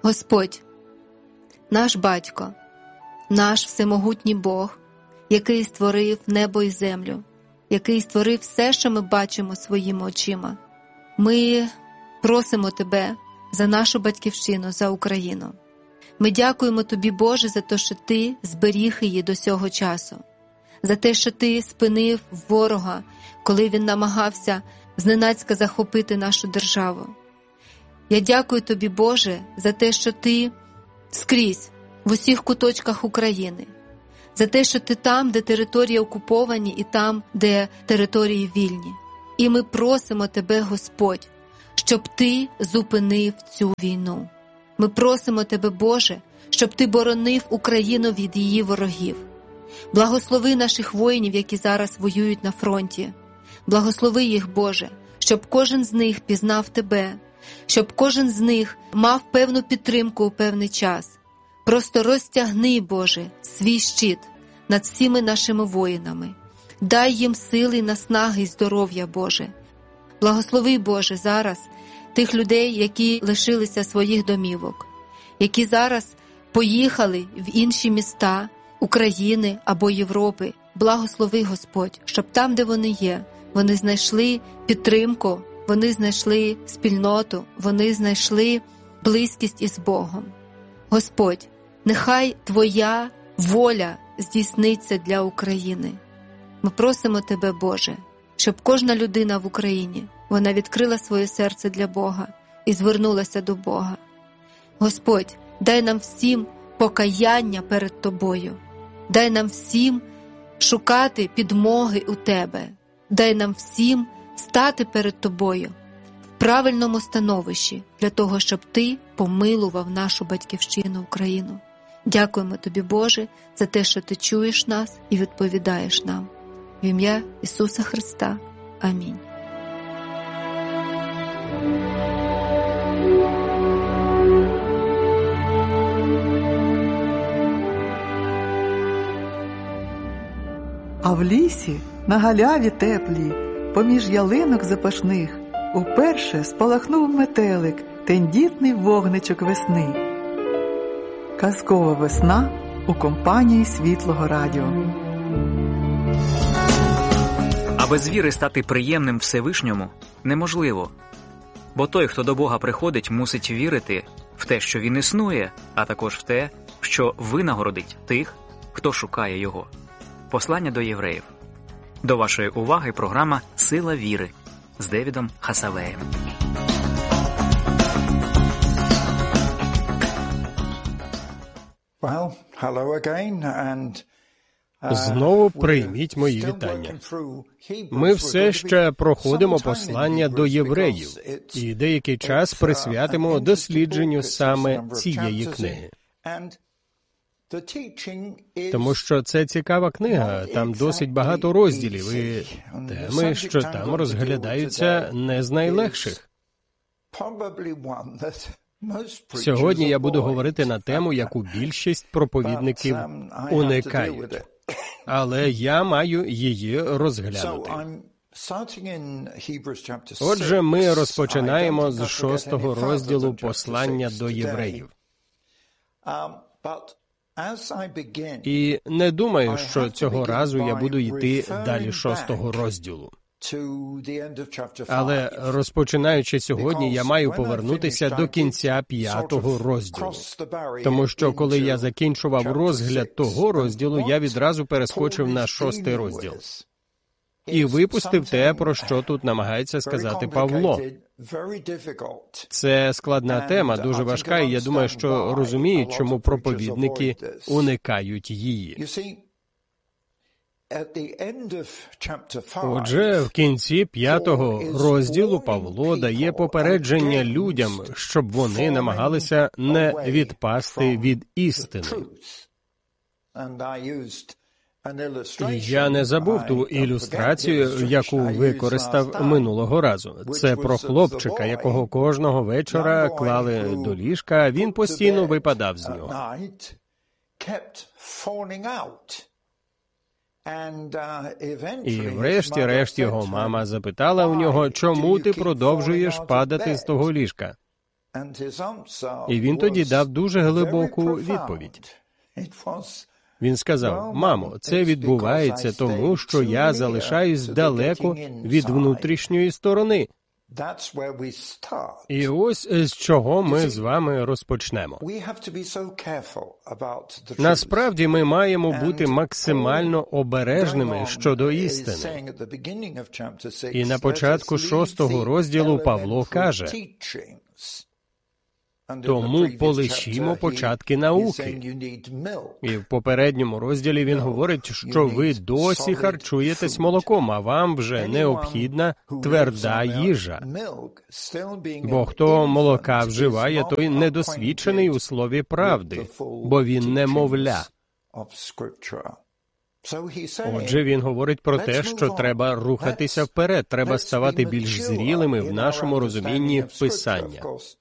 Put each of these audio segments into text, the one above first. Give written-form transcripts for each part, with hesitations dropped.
Господь, наш Батько, наш всемогутній Бог, який створив небо і землю, який створив все, що ми бачимо своїми очима. Ми просимо Тебе за нашу Батьківщину, за Україну. Ми дякуємо Тобі, Боже, за те, що Ти зберіг її до сього часу, за те, що Ти спинив ворога, коли він намагався зненацька захопити нашу державу. Я дякую Тобі, Боже, за те, що Ти скрізь, в усіх куточках України, за те, що Ти там, де території окуповані, і там, де території вільні. І ми просимо Тебе, Господь, щоб Ти зупинив цю війну. Ми просимо Тебе, Боже, щоб Ти боронив Україну від її ворогів. Благослови наших воїнів, які зараз воюють на фронті. Благослови їх, Боже, щоб кожен з них пізнав Тебе, щоб кожен з них мав певну підтримку у певний час. Просто розтягни, Боже, свій щит над всіми нашими воїнами. Дай їм сили, наснаги і здоров'я, Боже. Благослови, Боже, зараз тих людей, які лишилися своїх домівок, які зараз поїхали в інші міста України або Європи. Благослови, Господь, щоб там, де вони є, вони знайшли підтримку, вони знайшли спільноту, вони знайшли близькість із Богом. Господь, нехай Твоя воля здійсниться для України. Ми просимо Тебе, Боже, щоб кожна людина в Україні, вона відкрила своє серце для Бога і звернулася до Бога. Господь, дай нам всім покаяння перед Тобою. Дай нам всім шукати підмоги у Тебе. Дай нам всім стати перед Тобою в правильному становищі для того, щоб Ти помилував нашу Батьківщину Україну. Дякуємо Тобі, Боже, за те, що Ти чуєш нас і відповідаєш нам. В ім'я Ісуса Христа. Амінь. А в лісі, на галяві теплій, поміж ялинок запашних, уперше спалахнув метелик, тендітний вогничок весни. Казкова весна у компанії Світлого Радіо. А без віри стати приємним Всевишньому неможливо. Бо той, хто до Бога приходить, мусить вірити в те, що Він існує, а також в те, що винагородить тих, хто шукає Його. Послання до євреїв. До вашої уваги програма «Сила віри» з Девідом Хасавеєм. Знову прийміть мої вітання. Ми все ще проходимо послання до євреїв і деякий час присвятимо дослідженню саме цієї книги. Тому що це цікава книга, там досить багато розділів, і теми, що там розглядаються, не з найлегших. Сьогодні я буду говорити на тему, яку більшість проповідників уникають. Але я маю її розглянути. Отже, ми розпочинаємо з 6-го розділу послання до євреїв. І не думаю, що цього разу я буду йти далі 6-го розділу. Але розпочинаючи сьогодні, я маю повернутися до кінця 5-го розділу. Тому що, коли я закінчував розгляд того розділу, я відразу перескочив на 6-й розділ. І випустив те, про що тут намагається сказати Павло. Це складна тема, дуже важка, і я думаю, що розуміють, чому проповідники уникають її. Отже, в кінці 5-го розділу Павло дає попередження людям, щоб вони намагалися не відпасти від істини. І я не забув ту ілюстрацію, яку використав минулого разу. Це про хлопчика, якого кожного вечора клали до ліжка, а він постійно випадав з нього. І врешті-решт його мама запитала у нього, чому ти продовжуєш падати з того ліжка? І він тоді дав дуже глибоку відповідь. Він сказав: «Мамо, це відбувається тому, що я залишаюсь далеко від внутрішньої сторони». І ось з чого ми з вами розпочнемо. Насправді ми маємо бути максимально обережними щодо істини. І на початку 6-го розділу Павло каже: «Тому полишімо початки науки». І в попередньому розділі він говорить, що ви досі харчуєтесь молоком, а вам вже необхідна тверда їжа. Бо хто молока вживає, той недосвідчений у слові правди, бо він немовля. Отже, він говорить про те, що треба рухатися вперед, треба ставати більш зрілими в нашому розумінні Писання.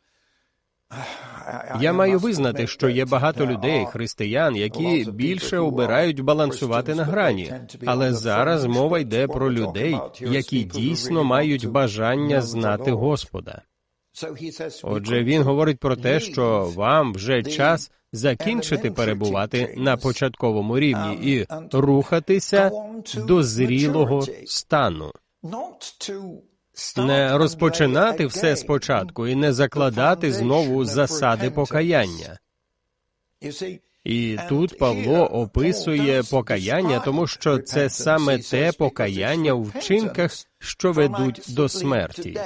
Я маю визнати, що є багато людей, християн, які більше обирають балансувати на грані. Але зараз мова йде про людей, які дійсно мають бажання знати Господа. Отже, він говорить про те, що вам вже час закінчити перебувати на початковому рівні і рухатися до зрілого стану. Не розпочинати все спочатку і не закладати знову засади покаяння. І тут Павло описує покаяння, тому що це саме те покаяння у вчинках, що ведуть до смерті.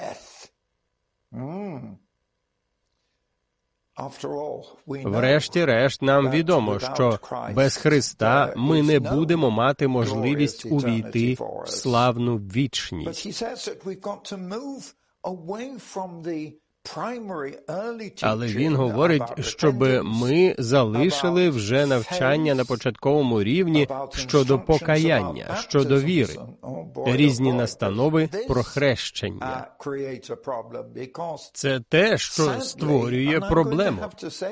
Врешті-решт, нам відомо, що без Христа ми не будемо мати можливість увійти в славну вічність. Але він говорить, щоб ми залишили вже навчання на початковому рівні щодо покаяння, щодо віри, різні настанови про хрещення. Це те, що створює проблему.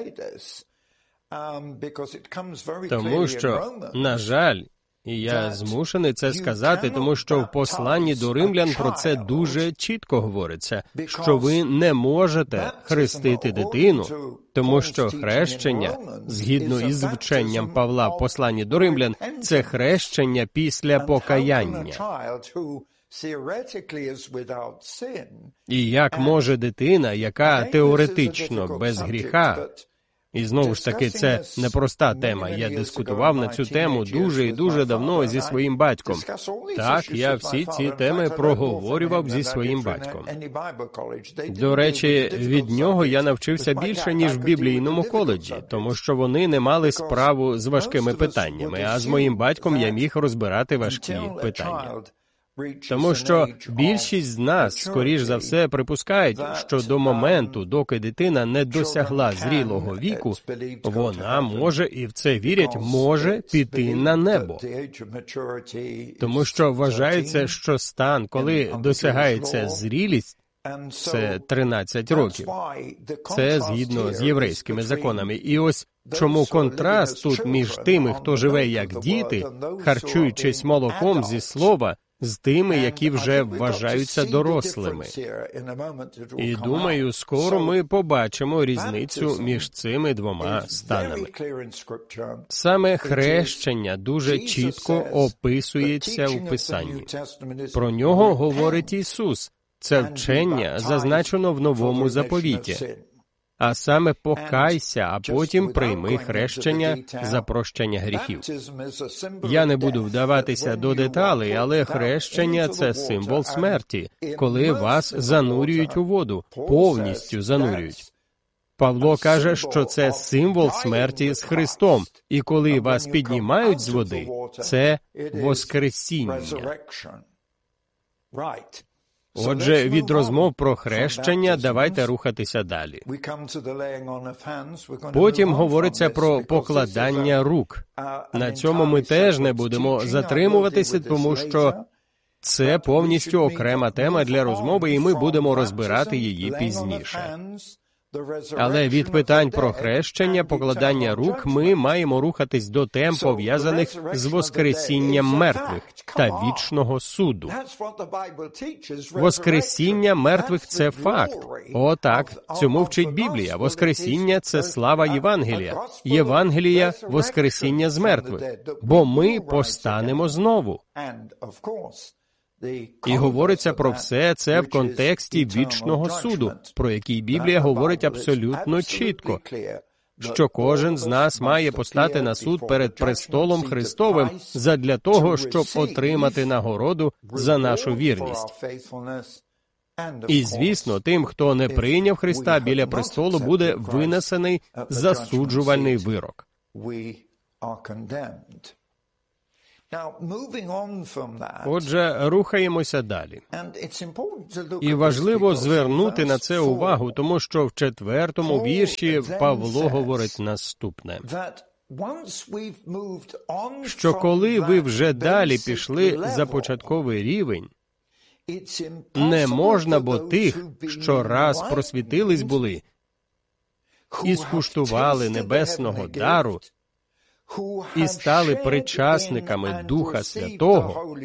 Тому що, на жаль, і я змушений це сказати, тому що в посланні до римлян про це дуже чітко говориться, що ви не можете хрестити дитину, тому що хрещення, згідно із вченням Павла в посланні до римлян, це хрещення після покаяння. І як може дитина, яка теоретично без гріха, і знову ж таки, це непроста тема. Я дискутував на цю тему дуже і дуже давно зі своїм батьком. Так, я всі ці теми проговорював зі своїм батьком. До речі, від нього я навчився більше, ніж в біблійному коледжі, тому що вони не мали справу з важкими питаннями, а з моїм батьком я міг розбирати важкі питання. Тому що більшість з нас, скоріш за все, припускають, що до моменту, доки дитина не досягла зрілого віку, вона може, і в це вірять, може піти на небо. Тому що вважається, що стан, коли досягається зрілість, це 13 років. Це згідно з єврейськими законами. І ось чому контраст тут між тими, хто живе як діти, харчуючись молоком зі слова, з тими, які вже вважаються дорослими. І думаю, скоро ми побачимо різницю між цими двома станами. Саме хрещення дуже чітко описується у Писанні. Про нього говорить Ісус. Це вчення зазначено в Новому заповіті. А саме покайся, а потім прийми хрещення за прощення гріхів. Я не буду вдаватися до деталей, але хрещення – це символ смерті, коли вас занурюють у воду, повністю занурюють. Павло каже, що це символ смерті з Христом, і коли вас піднімають з води, це воскресіння. Отже, від розмов про хрещення давайте рухатися далі. Потім говориться про покладання рук. На цьому ми теж не будемо затримуватися, тому що це повністю окрема тема для розмови, і ми будемо розбирати її пізніше. Але від питань про хрещення, покладання рук ми маємо рухатись до тем, пов'язаних з воскресінням мертвих та вічного суду. Воскресіння мертвих – це факт. О, так, цьому вчить Біблія. Воскресіння – це слава Євангелія. Євангелія – воскресіння з мертвих. Бо ми постанемо знову. І говориться про все це в контексті вічного суду, про який Біблія говорить абсолютно чітко, що кожен з нас має постати на суд перед престолом Христовим задля того, щоб отримати нагороду за нашу вірність. І, звісно, тим, хто не прийняв Христа, біля престолу буде винесений засуджувальний вирок. Отже, рухаємося далі. І важливо звернути на це увагу, тому що в 4-му вірші Павло говорить наступне. Що коли ви вже далі пішли за початковий рівень, не можна, бо тих, що раз просвітились були і скуштували небесного дару, і стали причасниками Духа Святого,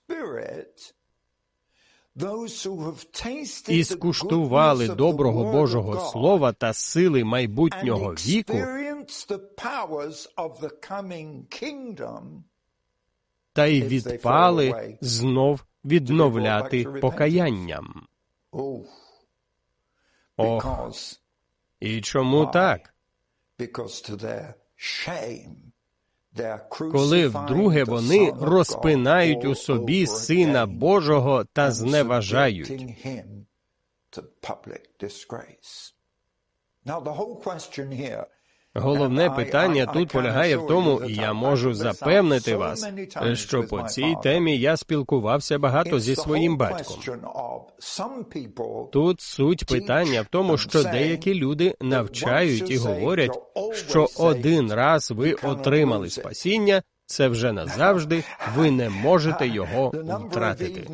і скуштували доброго Божого Слова та сили майбутнього віку, та й відпали знов відновляти покаянням. Ох, і чому так? Коли вдруге вони розпинають у собі Сина Божого та зневажають. Головне питання тут полягає в тому, і я можу запевнити вас, що по цій темі я спілкувався багато зі своїм батьком. Тут суть питання в тому, що деякі люди навчають і говорять, що один раз ви отримали спасіння, це вже назавжди, ви не можете його втратити.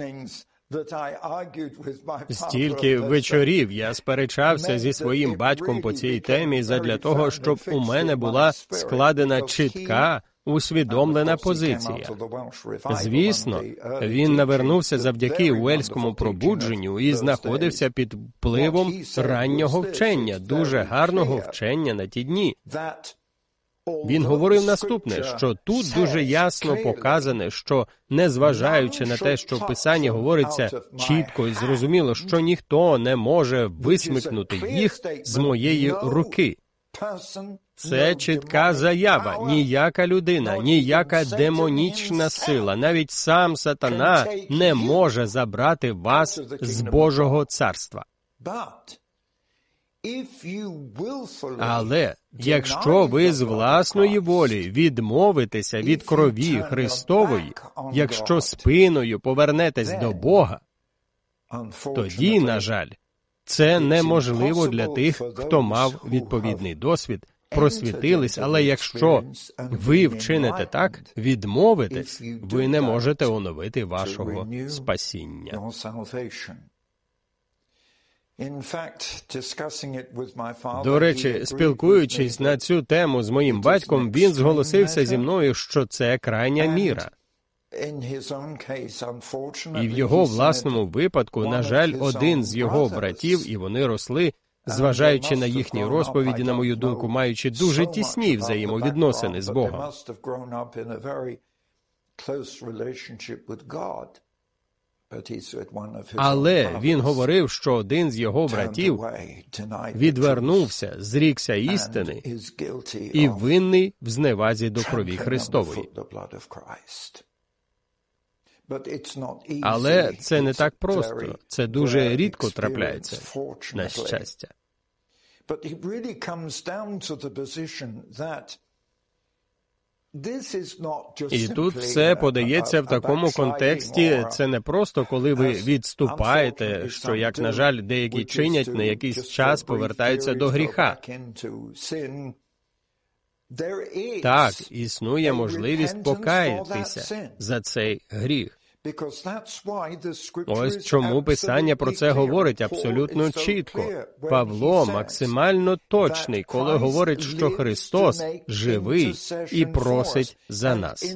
Стільки вечорів я сперечався зі своїм батьком по цій темі задля того, щоб у мене була складена чітка, усвідомлена позиція. Звісно, він навернувся завдяки уельському пробудженню і знаходився під впливом раннього вчення, дуже гарного вчення на ті дні. Він говорив наступне, що тут дуже ясно показане, що, незважаючи на те, що в Писанні говориться чітко і зрозуміло, що ніхто не може висмикнути їх з моєї руки. Це чітка заява. Ніяка людина, ніяка демонічна сила, навіть сам сатана не може забрати вас з Божого царства. Але якщо ви з власної волі відмовитеся від крові Христової, якщо спиною повернетесь до Бога, тоді, на жаль, це неможливо для тих, хто мав відповідний досвід, просвітились, але якщо ви вчините так, відмовитесь, ви не можете оновити вашого спасіння. До речі, спілкуючись на цю тему з моїм батьком, він зголосився зі мною, що це крайня міра. І в його власному випадку, на жаль, один з його братів, і вони росли, зважаючи на їхні розповіді, на мою думку, маючи дуже тісні взаємовідносини з Богом. Але він говорив, що один з його братів відвернувся, зрікся істини і винний в зневазі до крові Христової. Але це не так просто, це дуже рідко трапляється, на щастя. І тут все подається в такому контексті, це не просто, коли ви відступаєте, що, як, на жаль, деякі чинять, на якийсь час повертаються до гріха. Так, існує можливість покаятися за цей гріх. Ось чому Писання про це говорить абсолютно чітко. Павло максимально точний, коли говорить, що Христос живий і просить за нас.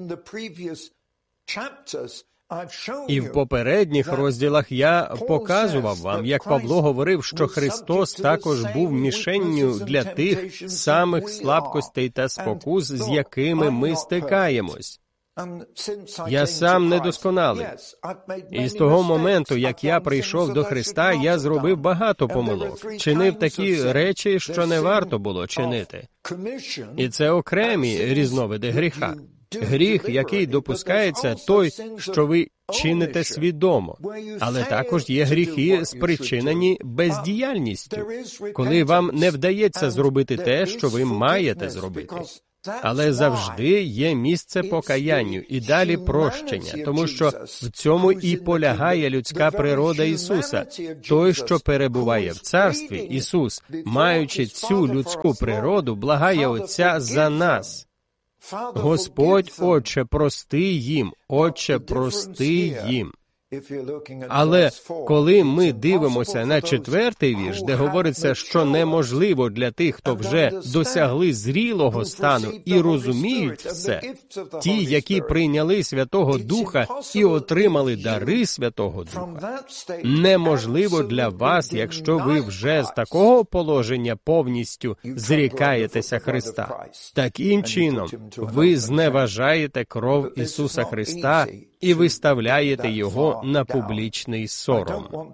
І в попередніх розділах я показував вам, як Павло говорив, що Христос також був мішенню для тих самих слабкостей та спокус, з якими ми стикаємось. Я сам недосконалий. І з того моменту, як я прийшов до Христа, я зробив багато помилок, чинив такі речі, що не варто було чинити. І це окремі різновиди гріха. Гріх, який допускається, той, що ви чините свідомо. Але також є гріхи, спричинені бездіяльністю, коли вам не вдається зробити те, що ви маєте зробити. Але завжди є місце покаянню і далі прощення, тому що в цьому і полягає людська природа Ісуса. Той, що перебуває в царстві, Ісус, маючи цю людську природу, благає Отця за нас. Господь, Отче, прости їм, Отче, прости їм. Але коли ми дивимося на 4-й вірш, де говориться, що неможливо для тих, хто вже досягли зрілого стану і розуміють все, ті, які прийняли Святого Духа і отримали дари Святого Духа, неможливо для вас, якщо ви вже з такого положення повністю зрікаєтеся Христа. Таким чином, ви зневажаєте кров Ісуса Христа і виставляєте Його на публічний сором.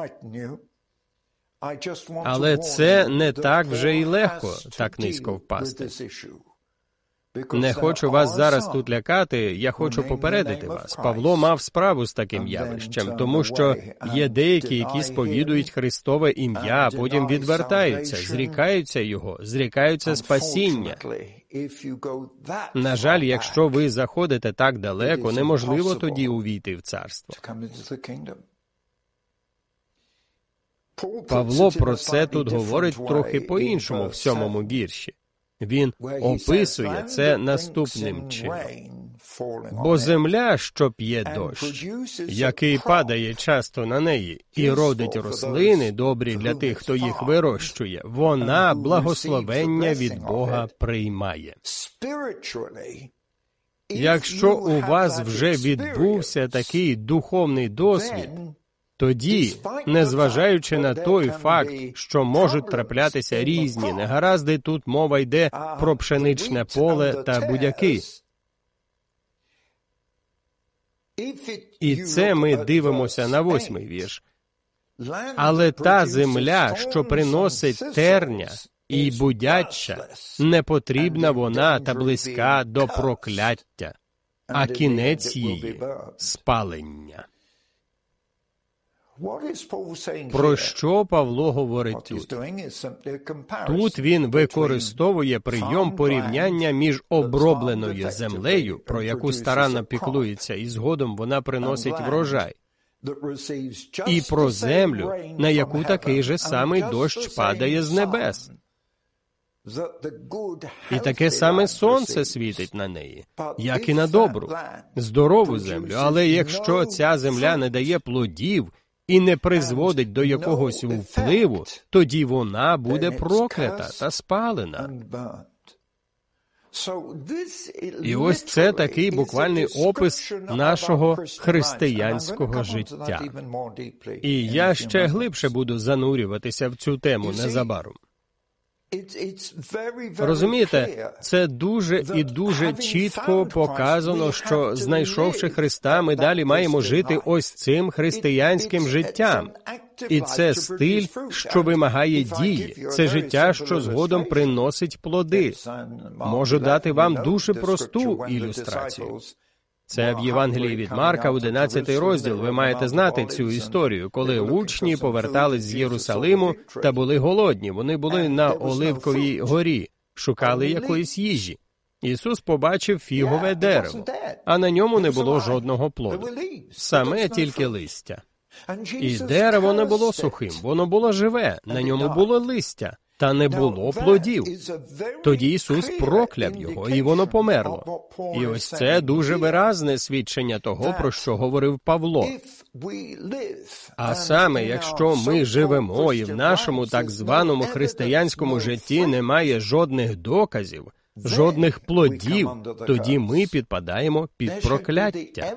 Але це не так вже й легко, так низько впасти. Не хочу вас зараз тут лякати, я хочу попередити вас. Павло мав справу з таким явищем, тому що є деякі, які сповідують Христове ім'я, а потім відвертаються, зрікаються Його, зрікаються спасіння. На жаль, якщо ви заходите так далеко, неможливо тоді увійти в царство. Павло про це тут говорить трохи по-іншому в 7-му вірші. Він описує це наступним чином. «Бо земля, що п'є дощ, який падає часто на неї, і родить рослини, добрі для тих, хто їх вирощує, вона благословення від Бога приймає». Якщо у вас вже відбувся такий духовний досвід, тоді, незважаючи на той факт, що можуть траплятися різні негаразди, тут мова йде про пшеничне поле та будяки. І це ми дивимося на 8-й вірш. «Але та земля, що приносить терня і будяча, не потрібна вона та близька до прокляття, а кінець її – спалення». Про що Павло говорить тут? Тут він використовує прийом порівняння між обробленою землею, про яку старанно піклується, і згодом вона приносить врожай, і про землю, на яку такий же самий дощ падає з небес. І таке саме сонце світить на неї, як і на добру, здорову землю. Але якщо ця земля не дає плодів і не призводить до якогось впливу, тоді вона буде проклята та спалена. І ось це такий буквальний опис нашого християнського життя. І я ще глибше буду занурюватися в цю тему незабаром. Розумієте, це дуже і дуже чітко показано, що, знайшовши Христа, ми далі маємо жити ось цим християнським життям. І це стиль, що вимагає дії. Це життя, що згодом приносить плоди. Можу дати вам дуже просту ілюстрацію. Це в Євангелії від Марка, 11 розділ. Ви маєте знати цю історію, коли учні повертались з Єрусалиму та були голодні. Вони були на Оливковій горі, шукали якоїсь їжі. Ісус побачив фігове дерево, а на ньому не було жодного плоду. Саме тільки листя. І дерево не було сухим, воно було живе, на ньому було листя. та не було плодів. Тоді Ісус прокляв його, і воно померло. І ось це дуже виразне свідчення того, про що говорив Павло. А саме, якщо ми живемо і в нашому так званому християнському житті немає жодних доказів, жодних плодів, тоді ми підпадаємо під прокляття.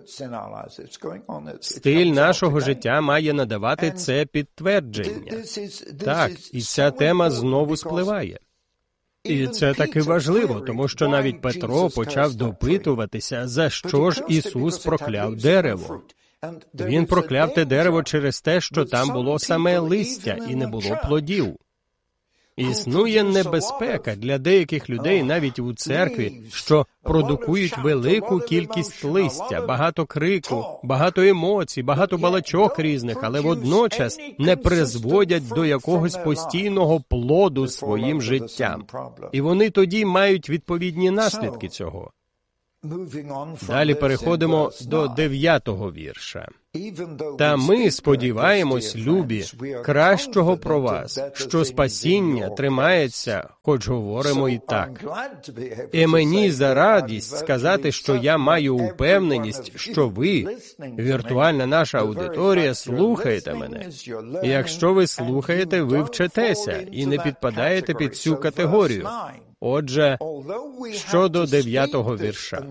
Стиль нашого життя має надавати це підтвердження. Так, і ця тема знову спливає. І це таки важливо, тому що навіть Петро почав допитуватися, за що ж Ісус прокляв дерево. Він прокляв те дерево через те, що там було саме листя і не було плодів. Існує небезпека для деяких людей навіть у церкві, що продукують велику кількість листя, багато крику, багато емоцій, багато балачок різних, але водночас не призводять до якогось постійного плоду своїм життям. І вони тоді мають відповідні наслідки цього. Далі переходимо до 9-го вірша. «Та ми сподіваємось, любі, кращого про вас, що спасіння тримається, хоч говоримо і так. І мені за радість сказати, що я маю упевненість, що ви, віртуальна наша аудиторія, слухаєте мене. Якщо ви слухаєте, ви вчитеся і не підпадаєте під цю категорію». Отже, щодо 9-го вірша.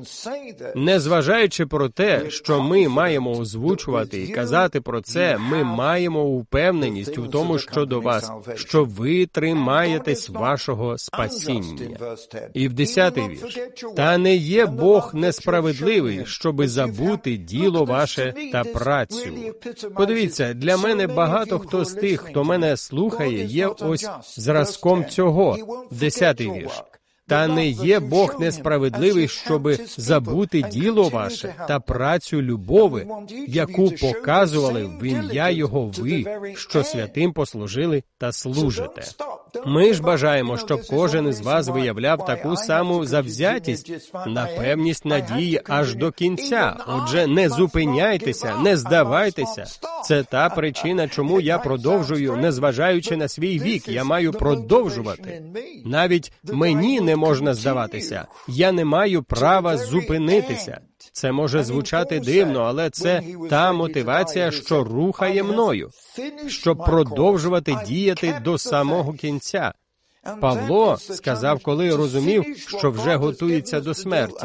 Незважаючи про те, що ми маємо озвучувати і казати про це, ми маємо упевненість у тому щодо вас, що ви тримаєтесь вашого спасіння. І в 10-й вірш. «Та не є Бог несправедливий, щоби забути діло ваше та працю». Подивіться, для мене багато хто з тих, хто мене слухає, є ось зразком цього. 10-й вірш. «Та не є Бог несправедливий, щоби забути діло ваше та працю любови, яку показували в ім'я Його ви, що святим послужили та служите». Ми ж бажаємо, щоб кожен із вас виявляв таку саму завзятість, напевність надії аж до кінця. Отже, не зупиняйтеся, не здавайтеся. Це та причина, чому я продовжую, незважаючи на свій вік. Я маю продовжувати. Навіть мені не можна здаватися. Я не маю права зупинитися. Це може звучати дивно, але це та мотивація, що рухає мною, щоб продовжувати діяти до самого кінця. Павло сказав, коли розумів, що вже готується до смерті: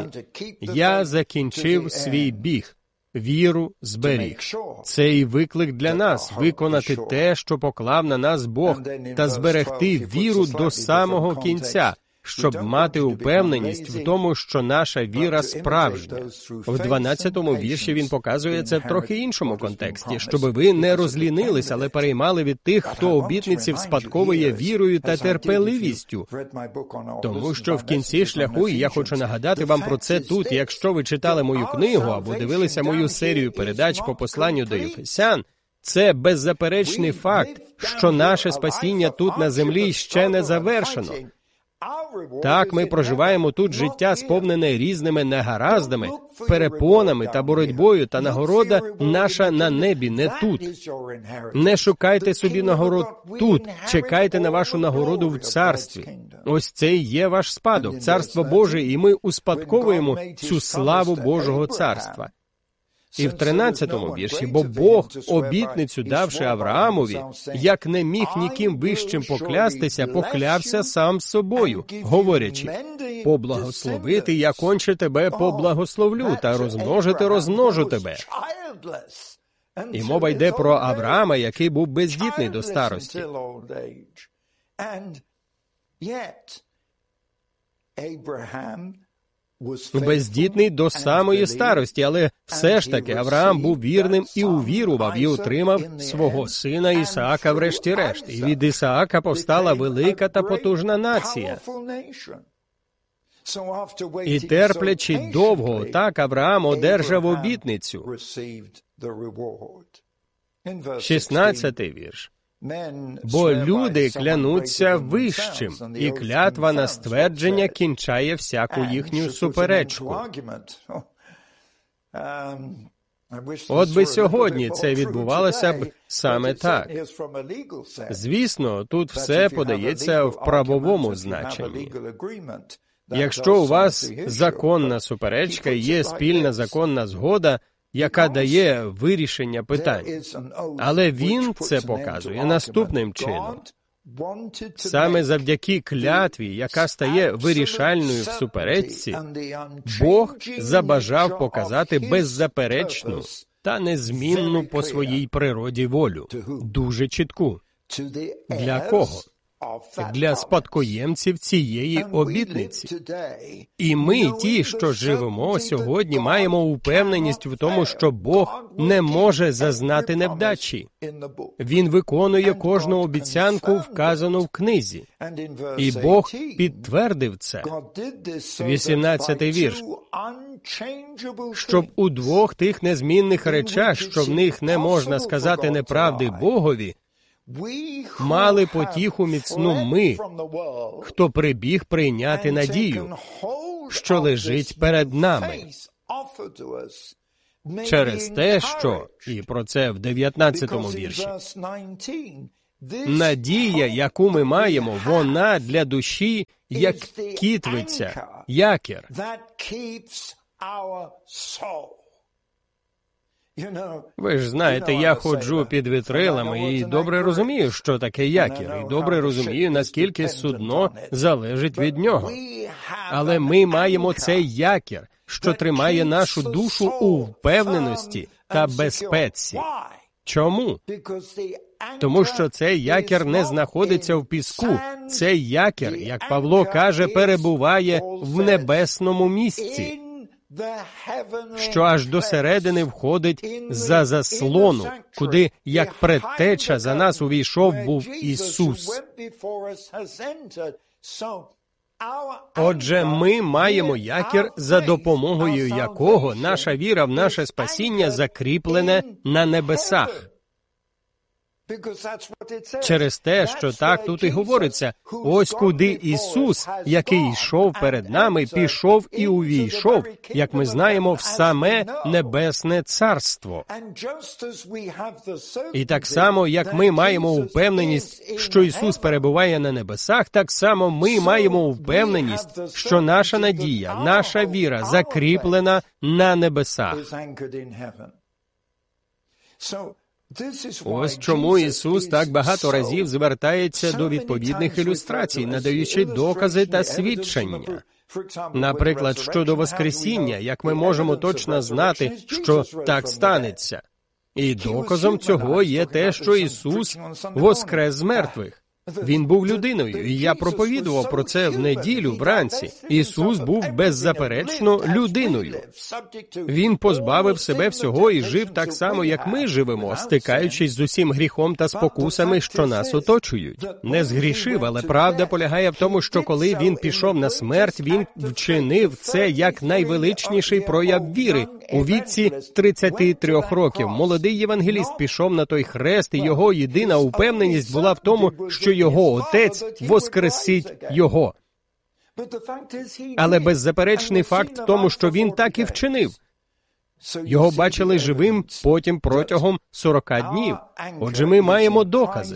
«Я закінчив свій біг, віру зберіг». Це і виклик для нас – виконати те, що поклав на нас Бог, та зберегти віру до самого кінця, щоб мати упевненість в тому, що наша віра справжня. В 12-му вірші він показує це в трохи іншому контексті, щоб ви не розлінились, але переймали від тих, хто обітниці вспадковує вірою та терпеливістю. Тому що в кінці шляху, і я хочу нагадати вам про це тут, якщо ви читали мою книгу або дивилися мою серію передач по посланню до Ефесян, це беззаперечний факт, що наше спасіння тут на землі ще не завершено. Так, ми проживаємо тут життя, сповнене різними негараздами, перепонами та боротьбою, та нагорода наша на небі, не тут. Не шукайте собі нагород тут, чекайте на вашу нагороду в царстві. Ось це і є ваш спадок, Царство Боже, і ми успадковуємо цю славу Божого царства. І в 13-му вірші, бо Бог, обітницю давши Авраамові, як не міг ніким вищим поклястися, поклявся сам собою, говорячи: «Поблагословити я конче тебе поблагословлю, та розмножу тебе». І мова йде про Авраама, який був бездітний до старості. Бездітний до самої старості, але все ж таки Авраам був вірним і увірував, і отримав свого сина Ісаака врешті-решт. І від Ісаака повстала велика та потужна нація. І терплячи довго, так Авраам одержав обітницю. 16-й вірш. Бо люди клянуться вищим, і клятва на ствердження кінчає всяку їхню суперечку. От би сьогодні це відбувалося б саме так. Звісно, тут все подається в правовому значенні. Якщо у вас законна суперечка і є спільна законна згода, яка дає вирішення питань. Але він це показує наступним чином. Саме завдяки клятві, яка стає вирішальною в суперечці, Бог забажав показати беззаперечну та незмінну по своїй природі волю, дуже чітку. Для кого? Для спадкоємців цієї обітниці. І ми, ті, що живемо сьогодні, маємо упевненість в тому, що Бог не може зазнати невдачі. Він виконує кожну обіцянку, вказану в книзі. І Бог підтвердив це. 18-й вірш. Щоб у двох тих незмінних речах, що в них не можна сказати неправди Богові, мали потіху міцну ми, хто прибіг прийняти надію, що лежить перед нами. Через те, що, і про це в 19-му вірші, надія, яку ми маємо, вона для душі, як кітвиця, якір. Ви ж знаєте, я ходжу під вітрилами і добре розумію, що таке якір, і добре розумію, наскільки судно залежить від нього. Але ми маємо цей якір, що тримає нашу душу у впевненості та безпеці. Чому? Тому що цей якір не знаходиться в піску. Цей якір, як Павло каже, перебуває в небесному місці, що аж до середини входить за заслону, куди, як предтеча, за нас увійшов був Ісус. Отже, ми маємо якір, за допомогою якого наша віра в наше спасіння закріплене на небесах. Через те, що так тут і говориться, ось куди Ісус, який йшов перед нами, пішов і увійшов, як ми знаємо, в саме Небесне Царство. І так само, як ми маємо впевненість, що Ісус перебуває на небесах, так само ми маємо впевненість, що наша надія, наша віра закріплена на небесах. Ось чому Ісус так багато разів звертається до відповідних ілюстрацій, надаючи докази та свідчення. Наприклад, щодо Воскресіння, як ми можемо точно знати, що так станеться. І доказом цього є те, що Ісус воскрес з мертвих. Він був людиною, і я проповідував про це в неділю вранці. Ісус був беззаперечно людиною. Він позбавив себе всього і жив так само, як ми живемо, стикаючись з усім гріхом та спокусами, що нас оточують. Не згрішив, але правда полягає в тому, що коли Він пішов на смерть, Він вчинив це як найвеличніший прояв віри. У віці 33 років молодий євангеліст пішов на той хрест, і його єдина упевненість була в тому, що його Отець воскресить його. Але беззаперечний факт в тому, що він так і вчинив. Його бачили живим потім протягом 40 днів. Отже, ми маємо докази.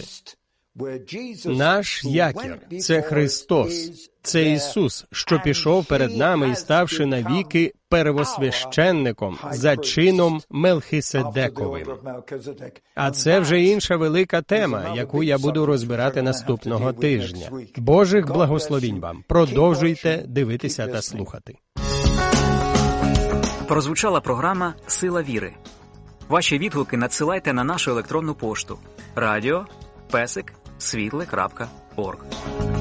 Наш якір – це Христос, це Ісус, що пішов перед нами і ставши навіки первосвященником за чином Мелхиседековим. А це вже інша велика тема, яку я буду розбирати наступного тижня. Божих благословінь вам. Продовжуйте дивитися та слухати. Прозвучала програма «Сила віри». Ваші відгуки надсилайте на нашу електронну пошту radio@світле.орг.